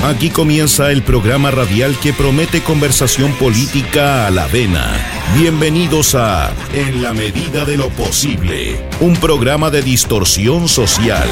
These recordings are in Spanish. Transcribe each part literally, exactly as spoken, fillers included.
Aquí comienza el programa radial que promete conversación política a la vena. Bienvenidos a En la medida de lo posible, un programa de distorsión social.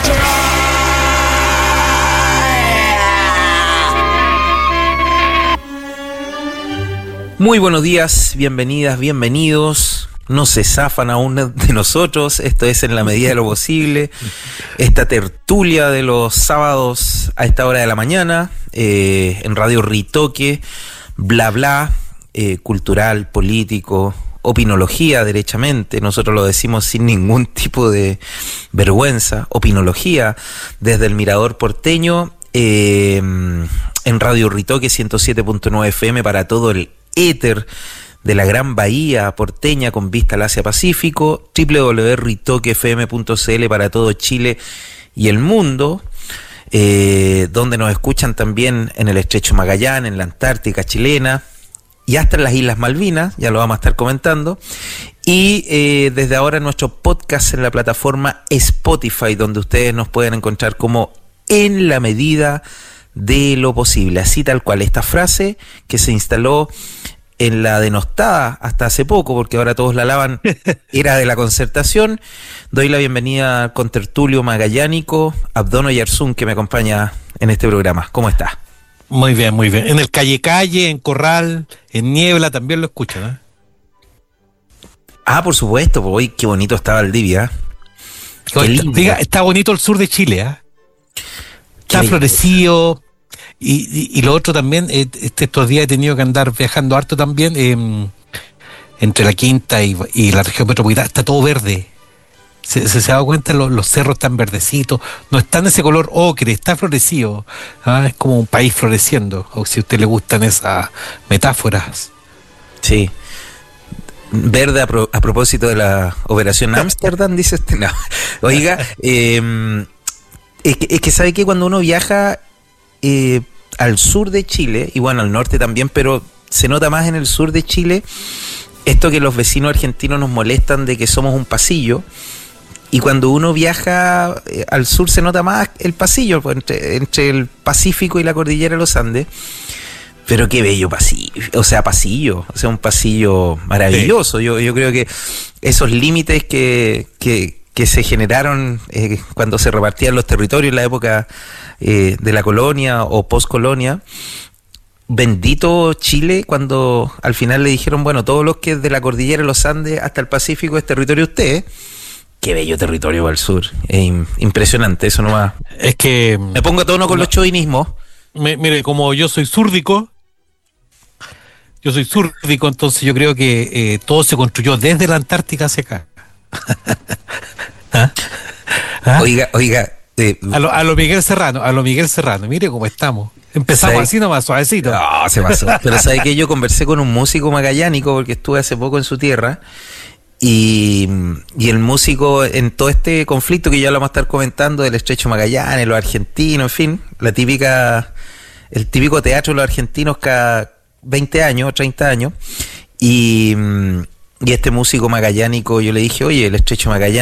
Muy buenos días, bienvenidas, bienvenidos. No se zafan aún de nosotros, esto es En la medida de lo posible, esta tertulia de los sábados a esta hora de la mañana, eh, en Radio Ritoque, bla bla, eh, cultural, político, opinología derechamente, nosotros lo decimos sin ningún tipo de vergüenza, opinología desde el Mirador porteño, eh, en Radio Ritoque ciento siete punto nueve F M para todo el éter de la gran bahía porteña con vista al Asia Pacífico, doble u doble u doble u punto ritoque f m punto c l para todo Chile y el mundo, eh, donde nos escuchan también en el Estrecho Magallanes, en la Antártica chilena y hasta en las Islas Malvinas, ya lo vamos a estar comentando, y eh, desde ahora nuestro podcast en la plataforma Spotify, donde ustedes nos pueden encontrar como En la medida de lo posible, así tal cual, esta frase que se instaló en la denostada hasta hace poco, porque ahora todos la alaban, era de la Concertación. Doy la bienvenida al contertulio magallánico Abdono Yarzún, que me acompaña en este programa. ¿Cómo está? Muy bien, muy bien. En el Calle Calle, en Corral, en Niebla, también lo escucho, ¿no? Ah, por supuesto, pues hoy qué bonito está Valdivia. Qué lindo. Diga, está bonito el sur de Chile, ¿eh? Está Qué florecido. Y, y, y lo otro también, eh, este, estos días he tenido que andar viajando harto también, eh, entre la Quinta y, y la región metropolitana, está todo verde. Se, se, se ha dado cuenta, los, los cerros están verdecitos, no están de ese color ocre, está florecido. ¿Ah? Es como un país floreciendo, o si a usted le gustan esas metáforas. Sí. Verde a, pro, a propósito de la operación Ámsterdam, dice usted. No. Oiga, eh, es, que, es que sabe que cuando uno viaja eh, al sur de Chile, y bueno, al norte también, pero se nota más en el sur de Chile esto que los vecinos argentinos nos molestan de que somos un pasillo, y cuando uno viaja eh, al sur se nota más el pasillo, pues, entre, entre el Pacífico y la cordillera de los Andes. Pero qué bello pasillo, o sea, pasillo, o sea, un pasillo maravilloso. Sí. Yo, yo creo que esos límites que, que, que se generaron eh, cuando se repartían los territorios en la época eh, de la colonia o postcolonia, bendito Chile cuando al final le dijeron, bueno, todos los que es de la cordillera de los Andes hasta el Pacífico es territorio de ustedes. Qué bello territorio al sur, es impresionante, eso nomás. Es que me pongo a tono con no, los chauvinismos. Me, mire, como yo soy súrdico, yo soy súrdico, entonces yo creo que eh, todo se construyó desde la Antártica hacia acá. ¿Ah? ¿Ah? Oiga, oiga. Eh, a, lo, a lo Miguel Serrano, a lo Miguel Serrano, mire cómo estamos. Empezamos así nomás, suavecito. No, se pasó. Pero sabe que yo conversé con un músico magallánico, porque estuve hace poco en su tierra, y, y el músico en todo este conflicto que ya lo vamos a estar comentando del Estrecho Magallanes, los argentinos, en fin, la típica, el típico teatro de los argentinos cada veinte años, treinta años, y, y este músico magallánico, yo le dije, oye, el Estrecho Magallanes